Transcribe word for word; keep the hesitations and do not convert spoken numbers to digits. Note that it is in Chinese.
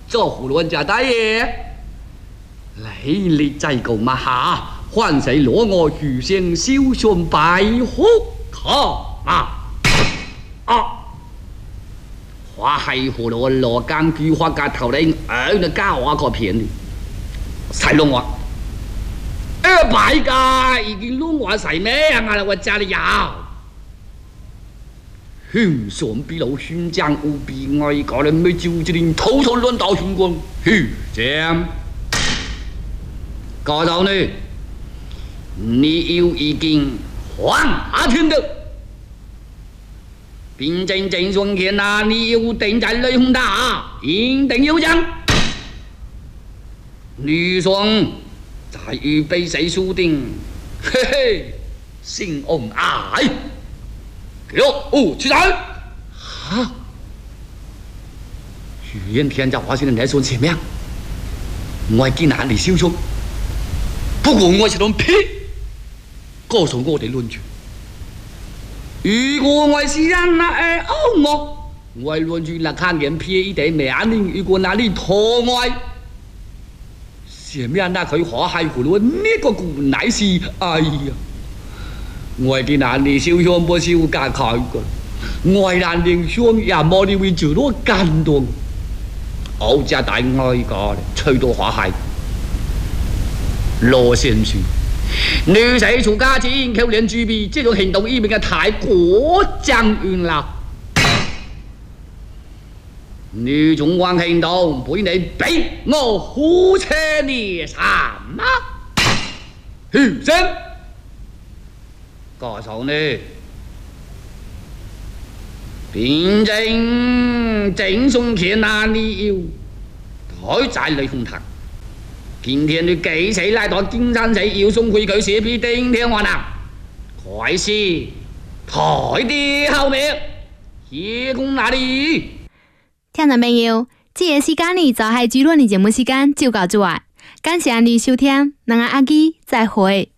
做胡乱家大爷，你力在高马下，换谁落我余生修全白虎靠马啊！花海胡乱落江菊花架头领，二的家话个骗你，晒弄我。二百家已經弄我晒咩啊？我家里有。凶相比老凶将无比爱个人没就这里偷偷乱到凶光，嘿，这样，高头呢，你有已经还下天的，并正正顺天呐，你有定在雷洪大，一定有奖。女双在预备谁输定，嘿嘿，心恩爱。给我哦，起来！啊！语言天家话现在来说前面，我见哪里修凶？不过我是种屁，告诉我哋论据。如果我是人那哎哦我，我论据那看见撇一点命令，如果那里拖我，前面那佢花海葫芦呢个故乃是哎呀！我見人哋燒香不燒架開個，我人哋香也冇你會做到感動。我家大愛個吹到花海，羅先生，女仔出家前求連具備這種行動意味嘅太過張遠啦。女中環行動俾你俾我胡扯你什麼？嘘聲！告訴你，並正正送天哪里有台在雷峰堂。今天你給誰來到金山寺要送回佢寫俾頂天還能？快是台的後面，夜公那里？ 聽眾朋友，這個時間呢就係主論的節目時間就到這，感謝你收聽，咱阿基再會。